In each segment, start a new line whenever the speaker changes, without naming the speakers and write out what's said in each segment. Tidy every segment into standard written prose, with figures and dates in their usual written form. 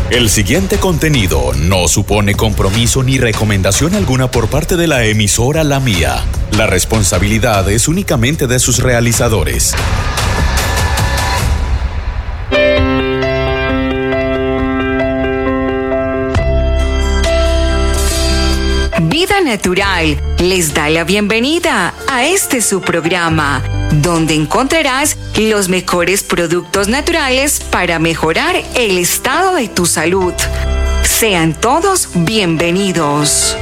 El siguiente contenido no supone compromiso ni recomendación alguna por parte de la emisora La Mía. La responsabilidad es únicamente de sus realizadores.
Vida Natural les da la bienvenida a este su programa, donde encontrarás los mejores productos naturales para mejorar el estado de tu salud. Sean todos bienvenidos.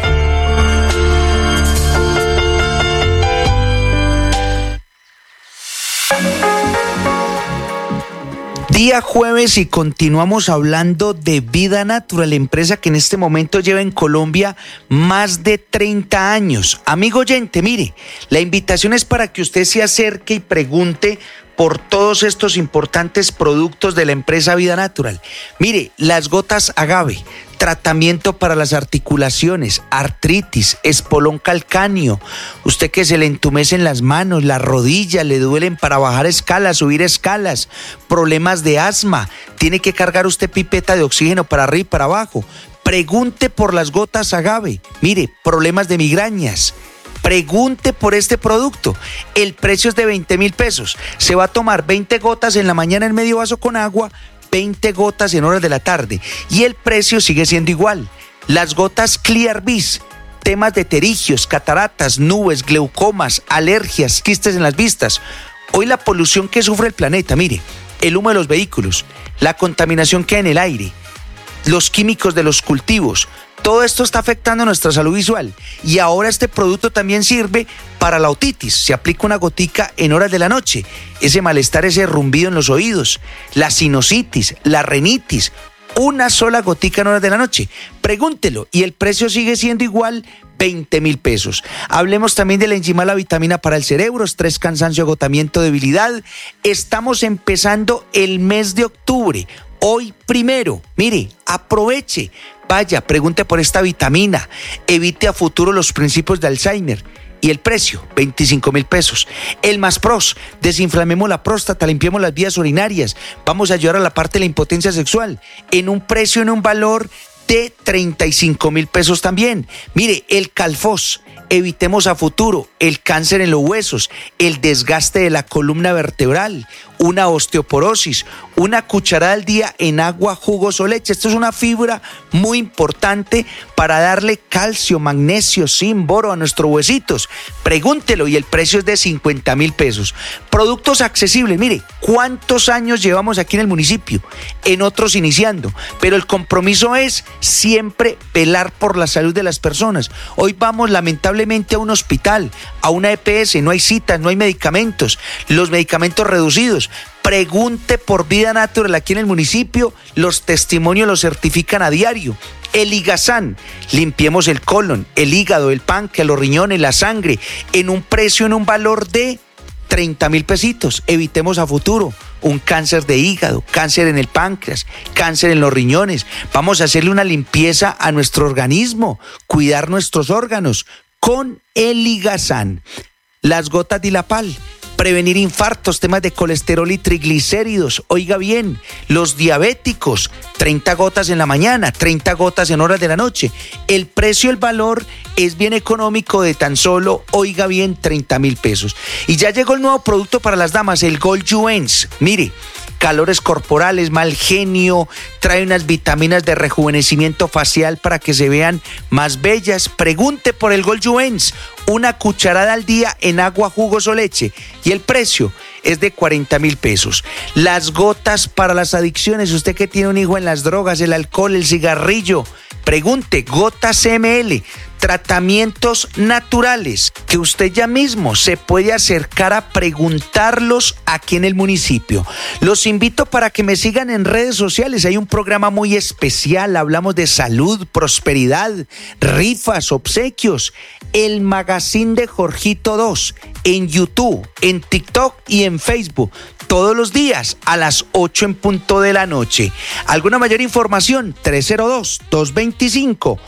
Día jueves y continuamos hablando de Vida Natural, empresa que en este momento lleva en Colombia más de 30 años. Amigo oyente, mire, la invitación es para que usted se acerque y pregunte por todos estos importantes productos de la empresa Vida Natural. Mire, las gotas agave, tratamiento para las articulaciones, artritis, espolón calcáneo, usted que se le entumecen las manos, las rodillas, le duelen para bajar escalas, subir escalas, problemas de asma, tiene que cargar usted pipeta de oxígeno para arriba y para abajo. Pregunte por las gotas agave. Mire, problemas de migrañas. Pregunte por este producto. El precio es de 20,000 pesos. Se va a tomar 20 gotas en la mañana en medio vaso con agua, 20 gotas en horas de la tarde. Y el precio sigue siendo igual. Las gotas Clear Vis, temas de pterigios, cataratas, nubes, glaucomas, alergias, quistes en las vistas. Hoy la polución que sufre el planeta, mire, el humo de los vehículos, la contaminación que hay en el aire, los químicos de los cultivos, todo esto está afectando nuestra salud visual. Y ahora este producto también sirve para la otitis. Se aplica una gotica en horas de la noche. Ese malestar, ese rumbido en los oídos, la sinusitis, la rinitis. Una sola gotica en horas de la noche. Pregúntelo y el precio sigue siendo igual, 20,000 pesos. Hablemos también de la enzima, la vitamina para el cerebro, estrés, cansancio, agotamiento, debilidad. Estamos empezando el mes de octubre. Hoy primero, mire, aproveche, vaya, pregunte por esta vitamina, evite a futuro los principios de Alzheimer. Y el precio, 25,000 pesos. El Más Pros, desinflamemos la próstata, limpiemos las vías urinarias, vamos a ayudar a la parte de la impotencia sexual, en un precio, en un valor de 35,000 pesos también. Mire, el Calfos, evitemos a futuro el cáncer en los huesos, el desgaste de la columna vertebral, una osteoporosis, una cucharada al día en agua, jugos o leche. Esto es una fibra muy importante para darle calcio, magnesio, zinc, boro a nuestros huesitos. Pregúntelo y el precio es de 50,000 pesos. Productos accesibles, mire, ¿cuántos años llevamos aquí en el municipio? En otros iniciando, pero el compromiso es siempre velar por la salud de las personas. Hoy vamos lamentablemente a un hospital, a una EPS, no hay citas, no hay medicamentos, los medicamentos reducidos. Pregunte por Vida Natural aquí en el municipio, los testimonios los certifican a diario. El Ligazán, limpiemos el colon, el hígado, el páncreas, los riñones, la sangre, en un precio, en un valor de 30,000 pesitos. Evitemos a futuro un cáncer de hígado, cáncer en el páncreas, cáncer en los riñones. Vamos a hacerle una limpieza a nuestro organismo, cuidar nuestros órganos con el Ligazán. Las gotas Dilapal, prevenir infartos, temas de colesterol y triglicéridos. Oiga bien, los diabéticos, 30 gotas en la mañana, 30 gotas en horas de la noche. El precio, el valor es bien económico, de tan solo, oiga bien, 30,000 pesos. Y ya llegó el nuevo producto para las damas, el Gold Juens. Mire, calores corporales, mal genio, trae unas vitaminas de rejuvenecimiento facial para que se vean más bellas. Pregunte por el Gold Juens, una cucharada al día en agua, jugos o leche. Y el precio es de 40,000 pesos. Las gotas para las adicciones, usted que tiene un hijo en las drogas, el alcohol, el cigarrillo, pregunte, gotas ML, tratamientos naturales que usted ya mismo se puede acercar a preguntarlos aquí en el municipio. Los invito para que me sigan en redes sociales. Hay un programa muy especial, hablamos de salud, prosperidad, rifas, obsequios. El Magazine de Jorgito 2 en YouTube, en TikTok y en Facebook. Todos los días a las 8 en punto de la noche. ¿Alguna mayor información?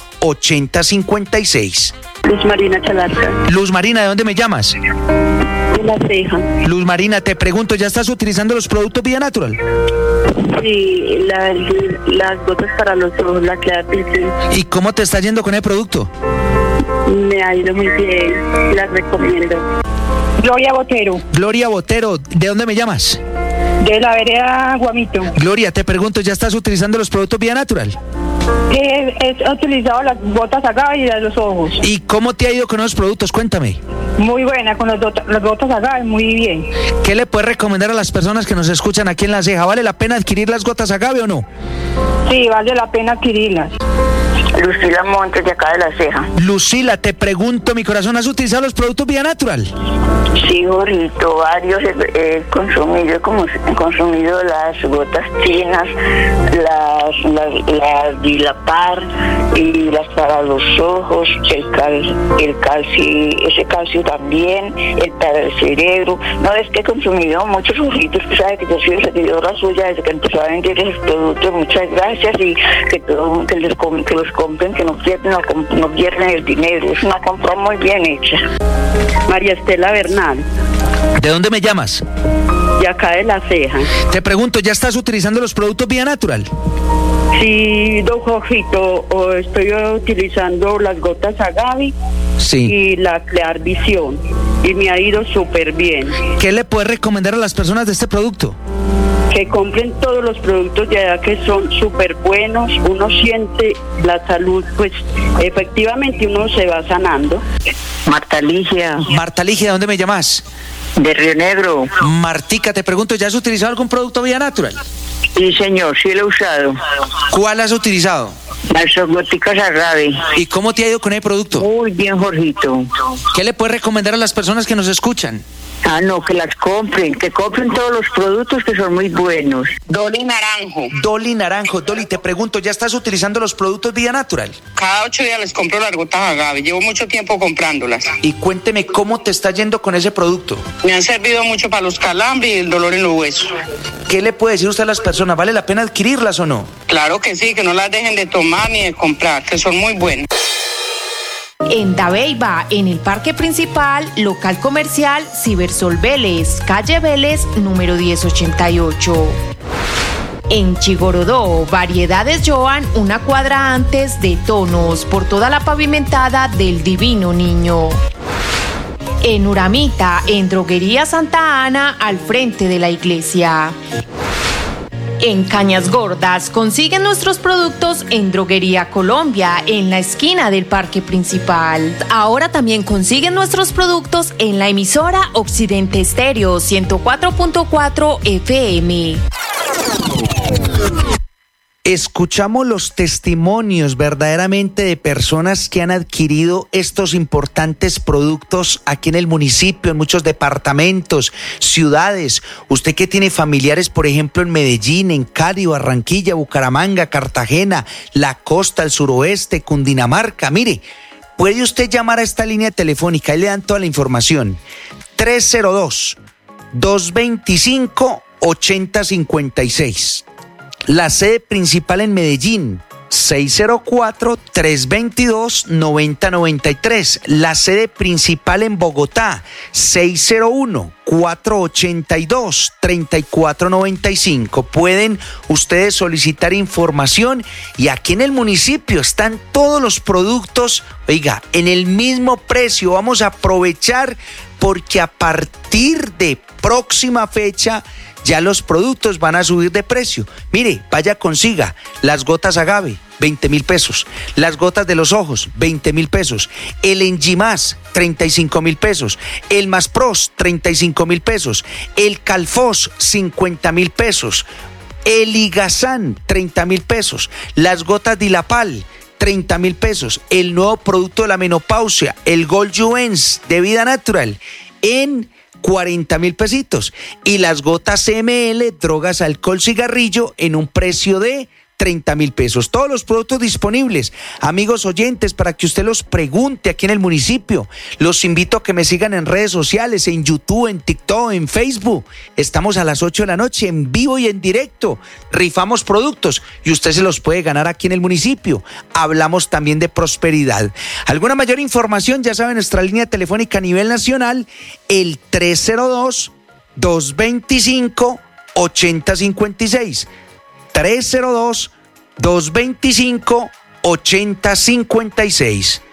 302-225-8056.
Luz Marina Chalarca.
Luz Marina, ¿de dónde me llamas?
de La Ceja.
Luz Marina, te pregunto, ¿ya estás utilizando los productos Vida Natural?
Sí, las gotas para los ojos, la Clarvision.
¿Y cómo te está yendo con el producto?
Me ha ido muy bien, las recomiendo.
Gloria Botero,
Gloria Botero, ¿de dónde me llamas?
de la vereda Guamito.
Gloria, te pregunto, ¿ya estás utilizando los productos Vida Natural?
He utilizado las gotas acá y las de los ojos.
¿Y cómo te ha ido con esos productos? Cuéntame.
Muy buena, con las gotas acá, muy bien.
¿Qué le puedes recomendar a las personas que nos escuchan aquí en La Ceja? ¿Vale la pena adquirir las gotas agave o no?
Sí, vale la pena adquirirlas.
Lucila Montes, de acá de La Ceja.
Lucila, te pregunto, mi corazón, ¿has utilizado los productos Vida Natural?
Sí, Jorgito, varios he consumido las gotas chinas, las Dilapar y las para los ojos, el calcio, ese calcio también, el para el cerebro. No, es que he consumido muchos Jorgitos, que sabe que yo soy seguidora suya desde que empezó a vender esos productos. Muchas gracias y que los compren, que no pierden el dinero. Es una compra muy bien hecha.
María Estela Bernal,
¿De dónde me llamas?
de acá de La Ceja.
Te pregunto, ¿ya estás utilizando los productos Vida Natural?
Sí, don Jorgito, estoy utilizando las gotas agave
Sí.
y la Clarvision y me ha ido súper bien.
¿Qué le puedes recomendar a las personas de este producto?
Que compren todos los productos de allá que son súper buenos, uno siente la salud, pues efectivamente uno se va sanando.
Marta Ligia,
Marta Ligia, ¿de dónde me llamas?
de Río Negro.
Martica, te pregunto, ¿ya has utilizado algún producto Vida Natural?
Sí, señor, sí lo he usado.
¿Cuál has utilizado?
Las goticas agave.
¿Y cómo te ha ido con el producto?
Muy bien, Jorgito.
¿Qué le puedes recomendar a las personas que nos escuchan?
Ah, no, que las compren, que compren todos los productos que son muy buenos.
Dolly Naranjo.
Dolly Naranjo, Dolly, te pregunto, ¿ya estás utilizando los productos Vida Natural?
Cada 8 días les compro las gotas agave. Llevo mucho tiempo comprándolas.
Y cuénteme cómo te está yendo con ese producto.
Me han servido mucho para los calambres y el dolor en los huesos.
¿Qué le puede decir usted a las personas? ¿Vale la pena adquirirlas o no?
Claro que sí, que no las dejen de tomar ni de comprar, que son muy buenas.
En Dabeiba, en el Parque Principal, local comercial Cibersol Vélez, calle Vélez, número 1088. En Chigorodó, Variedades Joan, una cuadra antes de Tonos, por toda la pavimentada del Divino Niño. En Uramita, en Droguería Santa Ana, al frente de la iglesia. En Cañas Gordas, consiguen nuestros productos en Droguería Colombia, en la esquina del Parque Principal. Ahora también consiguen nuestros productos en la emisora Occidente Estéreo 104.4 FM.
Escuchamos los testimonios verdaderamente de personas que han adquirido estos importantes productos aquí en el municipio, en muchos departamentos, ciudades. Usted que tiene familiares, por ejemplo, en Medellín, en Cali, Barranquilla, Bucaramanga, Cartagena, la costa, el suroeste, Cundinamarca. Mire, puede usted llamar a esta línea telefónica, ahí le dan toda la información. 302-225-8056. La sede principal en Medellín, 604-322-9093. La sede principal en Bogotá, 601-482-3495. Pueden ustedes solicitar información y aquí en el municipio están todos los productos, oiga, en el mismo precio. Vamos a aprovechar porque a partir de próxima fecha ya los productos van a subir de precio. Mire, vaya, consiga las gotas agave, 20,000 pesos. Las gotas de los ojos, 20,000 pesos. El Engimás, 35,000 pesos. El Más Pros, 35,000 pesos. El Calfos, 50,000 pesos. El Igazán, 30,000 pesos. Las gotas Dilapal, 30,000 pesos. El nuevo producto de la menopausia, el Gold Juens de Vida Natural, en 40,000 pesitos. Y las gotas CML, drogas, alcohol, cigarrillo, en un precio de 30.000 pesos. Todos los productos disponibles, amigos oyentes, para que usted los pregunte aquí en el municipio. Los invito a que me sigan en redes sociales, en YouTube, en TikTok, en Facebook. Estamos a las 8 de la noche en vivo y en directo. Rifamos productos y usted se los puede ganar aquí en el municipio. Hablamos también de prosperidad. ¿Alguna mayor información? Ya saben, nuestra línea telefónica a nivel nacional, el 302-225-8056. 302-225-8056.